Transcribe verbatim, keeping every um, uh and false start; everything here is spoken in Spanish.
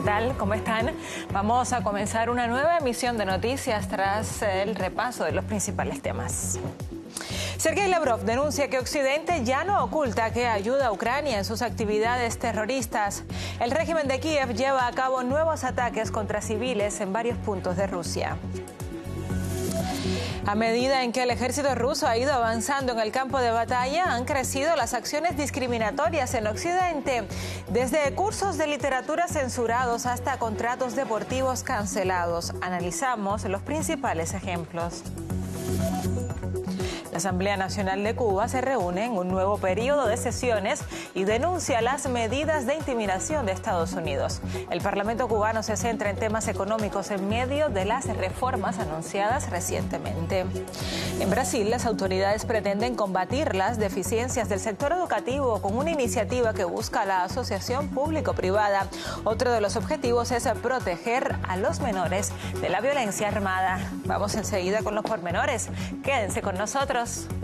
tal? ¿Cómo están? Vamos a comenzar una nueva emisión de noticias tras el repaso de los principales temas. Sergei Lavrov denuncia que Occidente ya no oculta que ayuda a Ucrania en sus actividades terroristas. El régimen de Kiev lleva a cabo nuevos ataques contra civiles en varios puntos de Rusia. A medida en que el ejército ruso ha ido avanzando en el campo de batalla, han crecido las acciones discriminatorias en Occidente, desde cursos de literatura censurados hasta contratos deportivos cancelados. Analizamos los principales ejemplos. La Asamblea Nacional de Cuba se reúne en un nuevo periodo de sesiones y denuncia las medidas de intimidación de Estados Unidos. El Parlamento cubano se centra en temas económicos en medio de las reformas anunciadas recientemente. En Brasil, las autoridades pretenden combatir las deficiencias del sector educativo con una iniciativa que busca la asociación público-privada. Otro de los objetivos es proteger a los menores de la violencia armada. Vamos enseguida con los pormenores. Quédense con nosotros.